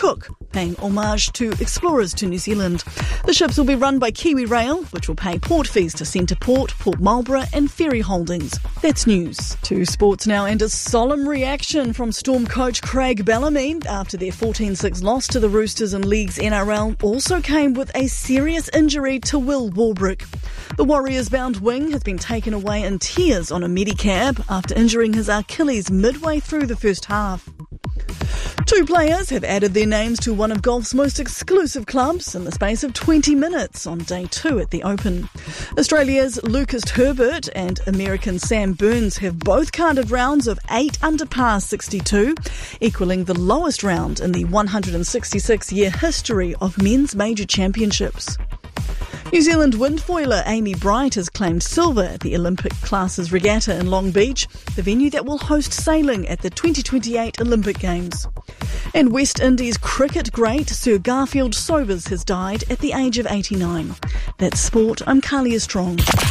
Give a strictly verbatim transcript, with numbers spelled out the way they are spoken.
Cook, paying homage to explorers to New Zealand. The ships will be run by Kiwi Rail, which will pay port fees to Centreport, Port Marlborough and Ferry Holdings. That's news. To sports now, and a solemn reaction from Storm coach Craig Bellamy after their fourteen six loss to the Roosters in League's N R L also came with a serious injury to Will Warbrick. The Warriors-bound wing has been taken away in tears on a Medicab after injuring his Achilles midway through the first half. Two players have added their names to one of golf's most exclusive clubs in the space of twenty minutes on day two at the Open. Australia's Lucas Herbert and American Sam Burns have both carded rounds of eight under par sixty-two, equalling the lowest round in the one hundred sixty-six year history of men's major championships. New Zealand windfoiler Amy Bright has claimed silver at the Olympic Classes Regatta in Long Beach, the venue that will host sailing at the twenty twenty-eight Olympic Games. And West Indies cricket great Sir Garfield Sobers has died at the age of eighty-nine. That's sport. I'm Kalia Strong.